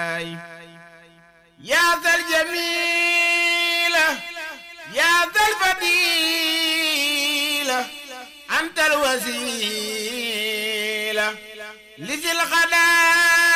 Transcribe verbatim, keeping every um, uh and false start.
يا ذا الجميل يا ذا الفضيلة أنت الوسيلة لذي الغداء